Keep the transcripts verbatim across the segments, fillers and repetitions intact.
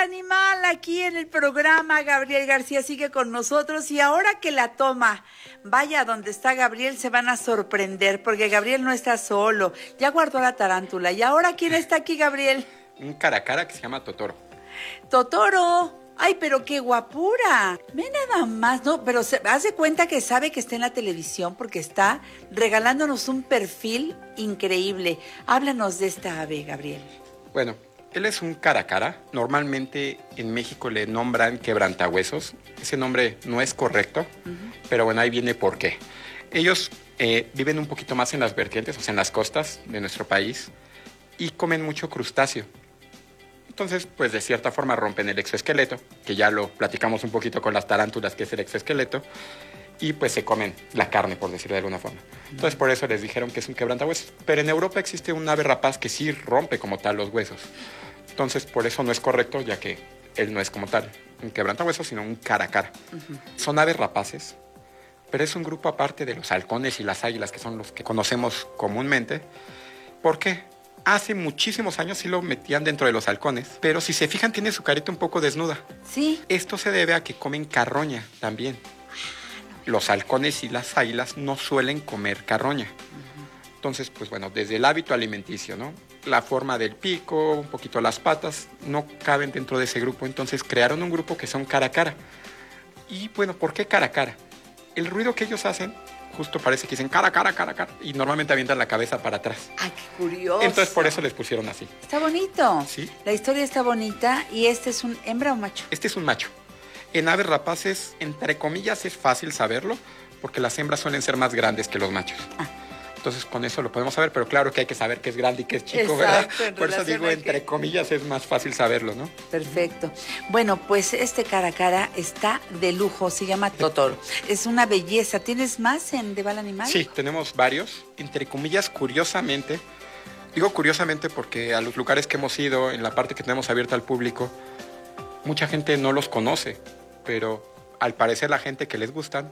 Animal aquí en el programa. Gabriel García sigue con nosotros y ahora que la toma vaya donde está Gabriel se van a sorprender porque Gabriel no está solo, ya guardó la tarántula. ¿Y ahora quién está aquí, Gabriel? Un cara a cara que se llama Totoro. ¡Totoro! ¡Ay, pero qué guapura! Ve nada más, ¿no? Pero se hace cuenta que sabe que está en la televisión porque está regalándonos un perfil increíble. Háblanos de esta ave, Gabriel. Bueno, él es un cara a cara. Normalmente en México le nombran quebrantahuesos. Ese nombre no es correcto, uh-huh. Pero bueno, ahí viene por qué. Ellos eh, viven un poquito más en las vertientes, o sea, en las costas de nuestro país, y comen mucho crustáceo. Entonces, pues de cierta forma rompen el exoesqueleto, que ya lo platicamos un poquito con las tarántulas, que es el exoesqueleto, y pues se comen la carne, por decirlo de alguna forma. Entonces, por eso les dijeron que es un quebrantahuesos. Pero en Europa existe un ave rapaz que sí rompe como tal los huesos. Entonces, por eso no es correcto, ya que él no es como tal un quebrantahuesos, sino un cara a cara. Uh-huh. Son aves rapaces, pero es un grupo aparte de los halcones y las águilas, que son los que conocemos comúnmente. ¿Por qué? Hace muchísimos años sí lo metían dentro de los halcones, pero si se fijan tiene su carita un poco desnuda. Sí. Esto se debe a que comen carroña también. Los halcones y las águilas no suelen comer carroña. Uh-huh. Entonces, pues bueno, desde el hábito alimenticio, ¿no? La forma del pico, un poquito las patas, no caben dentro de ese grupo. Entonces crearon un grupo que son cara a cara. Y bueno, ¿por qué cara a cara? El ruido que ellos hacen justo parece que dicen cara, cara, cara, cara, y normalmente avientan la cabeza para atrás. ¡Ay, qué curioso! Entonces por eso les pusieron así. Está bonito. Sí. La historia está bonita. ¿Y este es un hembra o macho? Este es un macho. En aves rapaces, entre comillas, es fácil saberlo, porque las hembras suelen ser más grandes que los machos. Ah. Entonces con eso lo podemos saber, pero claro que hay que saber qué es grande y qué es chico, exacto, ¿verdad? Por eso digo, entre que... comillas, es más fácil saberlo, ¿no? Perfecto. Bueno, pues este cara a cara está de lujo, se llama Totoro. Es una belleza. ¿Tienes más en De Bala Animal? Sí, tenemos varios. Entre comillas, curiosamente, digo curiosamente porque a los lugares que hemos ido, en la parte que tenemos abierta al público, mucha gente no los conoce, pero al parecer la gente que les gustan,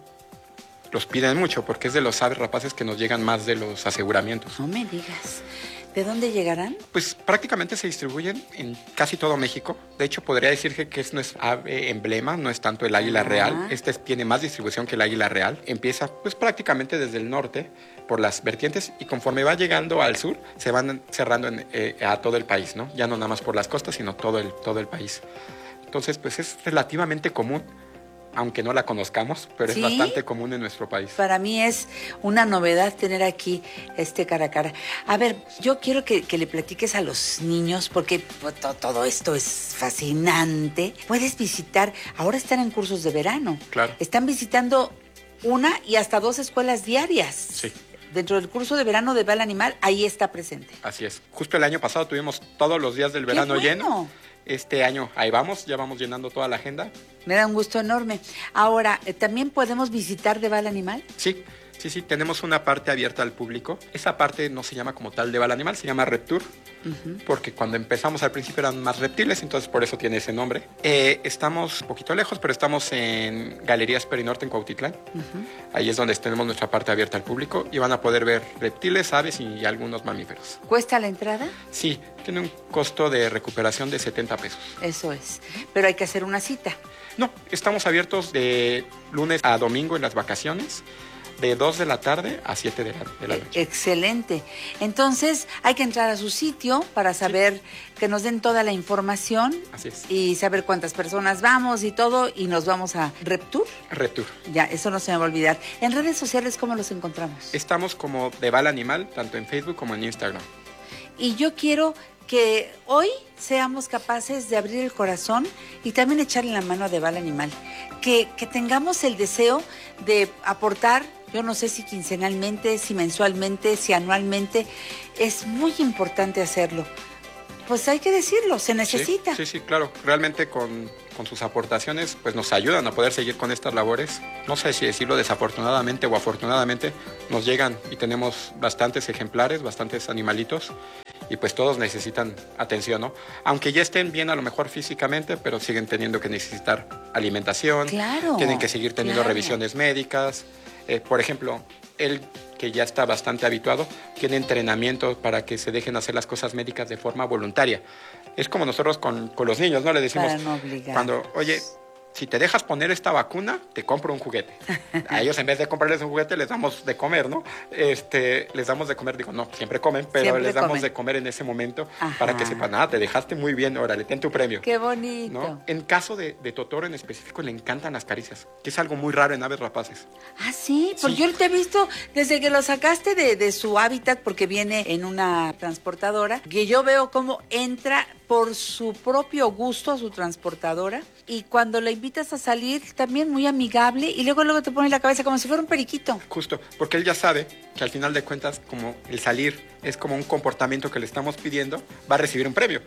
los piden mucho porque es de los aves rapaces que nos llegan más de los aseguramientos. No me digas. ¿De dónde llegarán? Pues prácticamente se distribuyen en casi todo México. De hecho, podría decir que es nuestro ave emblema, no es tanto el águila real. Este tiene más distribución que el águila real. Empieza pues prácticamente desde el norte, por las vertientes, y conforme va llegando al sur, se van cerrando en, eh, a todo el país, ¿no? Ya no nada más por las costas, sino todo el, todo el país. Entonces, pues es relativamente común, aunque no la conozcamos, pero ¿sí? Es bastante común en nuestro país. Para mí es una novedad tener aquí este cara a cara. A ver, yo quiero que, que le platiques a los niños, porque pues, to, todo esto es fascinante. Puedes visitar, ahora están en cursos de verano. Claro. Están visitando una y hasta dos escuelas diarias. Sí. Dentro del curso de verano de Bala Animal, ahí está presente. Así es. Justo el año pasado tuvimos todos los días del verano ¡qué bueno! Lleno. Este año ahí vamos, ya vamos llenando toda la agenda. Me da un gusto enorme. Ahora, ¿también podemos visitar De Bala Animal? Sí, sí, sí, tenemos una parte abierta al público. Esa parte no se llama como tal De Bala Animal, se llama Reptour, uh-huh. Porque cuando empezamos al principio eran más reptiles, entonces por eso tiene ese nombre. Eh, estamos un poquito lejos, pero estamos en Galerías Perinorte en Cuautitlán. Uh-huh. Ahí es donde tenemos nuestra parte abierta al público y van a poder ver reptiles, aves y algunos mamíferos. ¿Cuesta la entrada? Sí, tiene un costo de recuperación de setenta pesos. Eso es, pero hay que hacer una cita. No, estamos abiertos de lunes a domingo en las vacaciones, de dos de la tarde a siete de la, de la noche. Excelente. Entonces, hay que entrar a su sitio para saber, sí, que nos den toda la información. Así es. Y saber cuántas personas vamos y todo, y nos vamos a Reptour. Reptour. Ya, eso no se me va a olvidar. En redes sociales, ¿cómo los encontramos? Estamos como De Bala Animal, tanto en Facebook como en Instagram. Y yo quiero que hoy seamos capaces de abrir el corazón y también echarle la mano a De Bala Animal. Que, que tengamos el deseo de aportar, yo no sé si quincenalmente, si mensualmente, si anualmente. Es muy importante hacerlo. Pues hay que decirlo, se necesita. Sí, sí, sí, claro. Realmente con, con sus aportaciones pues nos ayudan a poder seguir con estas labores. No sé si decirlo desafortunadamente o afortunadamente, nos llegan y tenemos bastantes ejemplares, bastantes animalitos. Y pues todos necesitan atención, ¿no? Aunque ya estén bien a lo mejor físicamente, pero siguen teniendo que necesitar alimentación. Claro. Tienen que seguir teniendo claro. revisiones médicas. Eh, por ejemplo, él, que ya está bastante habituado, tiene entrenamiento para que se dejen hacer las cosas médicas de forma voluntaria. Es como nosotros con, con los niños, ¿no? Le decimos, Para no obligar. cuando, oye, si te dejas poner esta vacuna, te compro un juguete. A ellos en vez de comprarles un juguete, les damos de comer, ¿no? Este, les damos de comer, digo, no, siempre comen, pero Siempre les damos comen. de comer en ese momento. Ajá. Para que sepan, ah, te dejaste muy bien, órale, ten tu premio. Qué bonito. ¿No? En caso de, de Totoro en específico, le encantan las caricias, que es algo muy raro en aves rapaces. Ah, sí, porque Sí. yo te he visto desde que lo sacaste de, de su hábitat, porque viene en una transportadora, que yo veo cómo entra por su propio gusto a su transportadora, y cuando la invitas a salir, también muy amigable, y luego luego te pone la cabeza como si fuera un periquito. Justo, porque él ya sabe que al final de cuentas, como el salir es como un comportamiento que le estamos pidiendo, va a recibir un premio.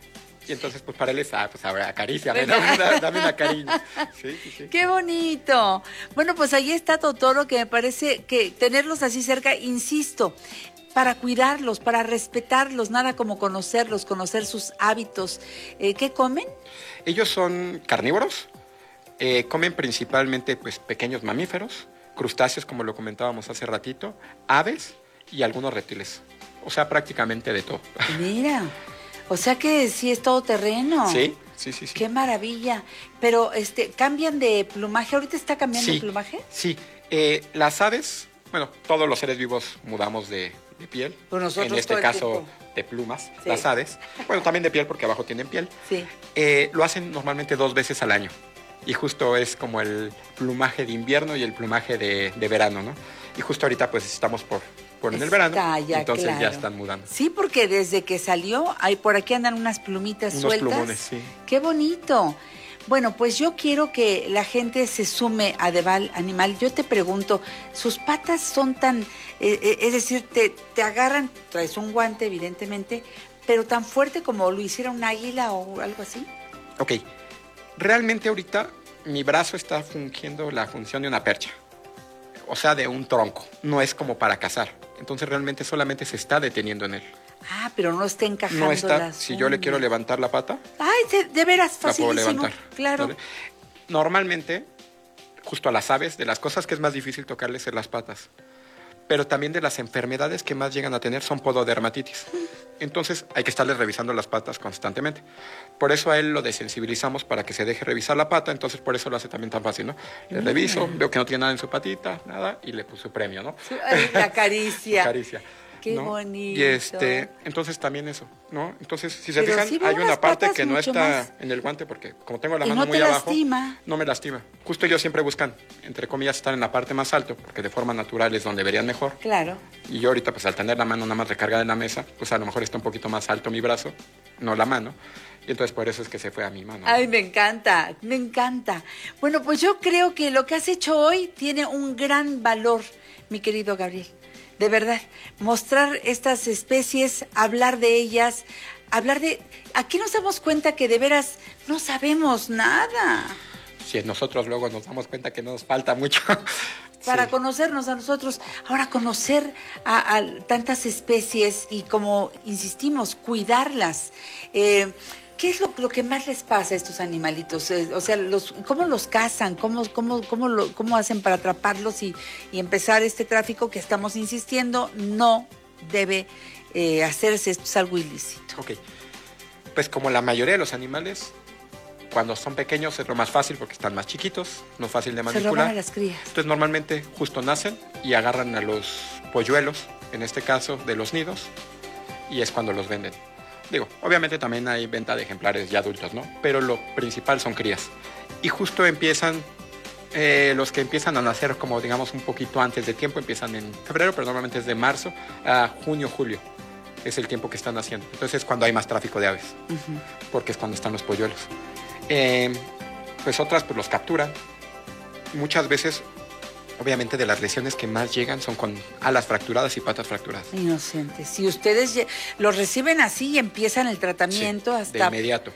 Y entonces, pues para él es, ah, pues ahora acaríciame, ¿no? Dame una cariño. Sí, sí, sí. ¡Qué bonito! Bueno, pues ahí está Totoro, que me parece que tenerlos así cerca, insisto, para cuidarlos, para respetarlos, nada como conocerlos, conocer sus hábitos. Eh, ¿Qué comen? Ellos son carnívoros, eh, comen principalmente pues pequeños mamíferos, crustáceos, como lo comentábamos hace ratito, aves y algunos reptiles. O sea, prácticamente de todo. Mira, o sea que sí es todo terreno. Sí, sí, sí, sí. Qué maravilla. Pero, este, ¿cambian de plumaje? ¿Ahorita está cambiando Sí, de plumaje? sí. Eh, las aves, bueno, todos los seres vivos mudamos de, de piel. Pues nosotros en este todo el caso, tiempo. de plumas, Sí. las aves. Bueno, también de piel porque abajo tienen piel. Sí. Eh, lo hacen normalmente dos veces al año. Y justo es como el plumaje de invierno y el plumaje de, de verano, ¿no? Y justo ahorita pues estamos por, por en el verano. Está ya, entonces claro. ya están mudando. Sí, porque desde que salió, hay por aquí andan unas plumitas Unos sueltas. plumones, sí. Qué bonito. Bueno, pues yo quiero que la gente se sume a Deval Animal. Yo te pregunto, sus patas son tan, eh, eh, es decir, te, te agarran, traes un guante evidentemente, pero tan fuerte como lo hiciera un águila o algo así. Ok. Realmente ahorita mi brazo está fungiendo la función de una percha. O sea, de un tronco. No es como para cazar. Entonces realmente solamente se está deteniendo en él. Ah, pero no está encajando No está, las si yo le quiero uñas. levantar la pata, Ay, de, de veras, la puedo facilísimo. levantar. Claro. ¿Vale? Normalmente, justo a las aves, de las cosas que es más difícil tocarles es las patas. Pero también de las enfermedades que más llegan a tener son pododermatitis. Entonces hay que estarles revisando las patas constantemente. Por eso a él lo desensibilizamos para que se deje revisar la pata, entonces por eso lo hace también tan fácil, ¿no? Le reviso, veo que no tiene nada en su patita, nada, y le puse premio, ¿no? Ay, la caricia. Caricia. Qué ¿no? bonito. Y este, entonces también eso, ¿no? Entonces, si se Pero fijan, sí veo hay unas una parte patas que no mucho está más- en el guante porque como tengo la Y mano no muy te abajo, lastima. no me lastima. Justo ellos siempre buscan, entre comillas, estar en la parte más alto porque de forma natural es donde verían mejor. Claro. Y yo ahorita, pues al tener la mano nada más recargada en la mesa, pues a lo mejor está un poquito más alto mi brazo, no la mano. Y entonces por eso es que se fue a mi mano. Ay, me encanta, me encanta. Bueno, pues yo creo que lo que has hecho hoy tiene un gran valor, mi querido Gabriel. De verdad, mostrar estas especies, hablar de ellas, hablar de... Aquí nos damos cuenta que de veras no sabemos nada. Si nosotros luego nos damos cuenta que nos falta mucho. Para Sí. conocernos a nosotros. Ahora, conocer a, a tantas especies y, como insistimos, cuidarlas. Eh, ¿Qué es lo, lo que más les pasa a estos animalitos? Eh, o sea, los, ¿cómo los cazan? ¿Cómo, cómo, cómo, lo, cómo hacen para atraparlos y, y empezar este tráfico que estamos insistiendo? No debe eh, hacerse, esto es algo ilícito. Ok. Pues como la mayoría de los animales, cuando son pequeños es lo más fácil porque están más chiquitos, no es fácil de Se roban manipular. a las crías. Entonces normalmente justo nacen y agarran a los polluelos, en este caso de los nidos, y es cuando los venden. Digo, obviamente también hay venta de ejemplares ya adultos, ¿no? Pero lo principal son crías. Y justo empiezan, eh, los que empiezan a nacer como digamos un poquito antes de tiempo, empiezan en febrero, pero normalmente es de marzo a junio, julio. Es el tiempo que están naciendo. Entonces es cuando hay más tráfico de aves, Uh-huh. porque es cuando están los polluelos. Eh, pues otras pues los capturan. Muchas veces, obviamente de las lesiones que más llegan son con alas fracturadas y patas fracturadas. Inocentes. Si ustedes lle- los reciben así y empiezan el tratamiento Sí, de hasta... inmediato.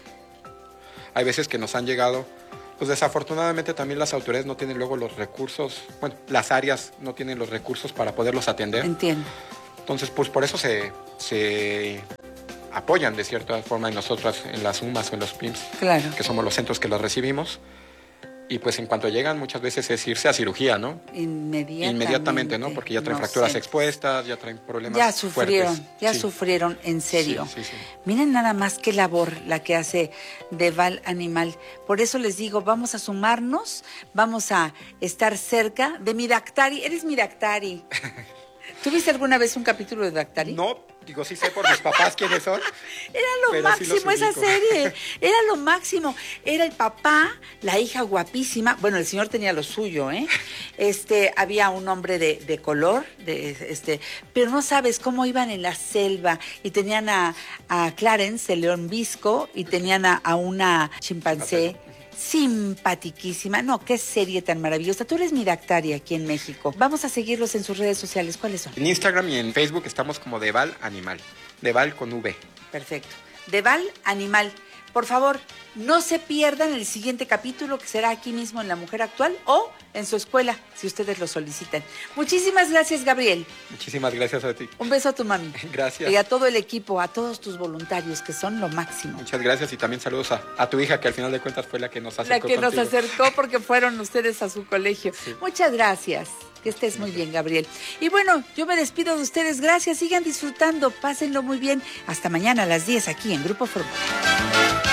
Hay veces que nos han llegado, pues desafortunadamente también las autoridades no tienen luego los recursos, bueno, las áreas no tienen los recursos para poderlos atender. Entiendo. Entonces, pues por eso se, se apoyan de cierta forma en nosotras, en las U M A S o en los P I M S, Claro. que somos los centros que las recibimos. Y pues en cuanto llegan, muchas veces es irse a cirugía, ¿no? Inmediatamente. Inmediatamente, ¿no? Porque ya traen no fracturas sé. expuestas, ya traen problemas Ya sufrieron, fuertes. ya Sí. sufrieron, en serio. Sí, sí, sí. Miren nada más qué labor la que hace Deval Animal. Por eso les digo, vamos a sumarnos, vamos a estar cerca de mi Dactari. Eres mi Dactari. ¿Tuviste alguna vez un capítulo de Dactari? No, digo, sí sé por mis papás quiénes son. Era lo pero sí máximo los esa ubico. serie, era lo máximo. Era el papá, la hija guapísima. Bueno, el señor tenía lo suyo, ¿eh? Este, había un hombre de, de color, de, este, pero no sabes cómo iban en la selva y tenían a, a Clarence, el león visco, y tenían a, a una chimpancé. Simpatiquísima. No, qué serie tan maravillosa. Tú eres mi Dactari aquí en México. Vamos a seguirlos en sus redes sociales. ¿Cuáles son? En Instagram y en Facebook estamos como Deval Animal. Deval con V. Perfecto. Deval Animal. Por favor, no se pierdan el siguiente capítulo que será aquí mismo en La Mujer Actual o en su escuela, si ustedes lo solicitan. Muchísimas gracias, Gabriel. Muchísimas gracias a ti. Un beso a tu mami. Gracias. Y a todo el equipo, a todos tus voluntarios, que son lo máximo. Muchas gracias y también saludos a, a tu hija, que al final de cuentas fue la que nos La acercó que nos contigo. acercó porque fueron ustedes a su colegio. Sí. Muchas gracias. Que estés muy bien, Gabriel. Y bueno, yo me despido de ustedes. Gracias. Sigan disfrutando. Pásenlo muy bien. Hasta mañana a las diez aquí en Grupo Fórmula.